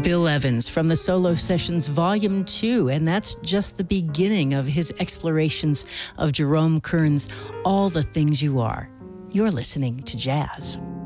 Bill Evans from the Solo Sessions Volume 2, and that's just the beginning of his explorations of Jerome Kern's All the Things You Are. You're listening to Jazz.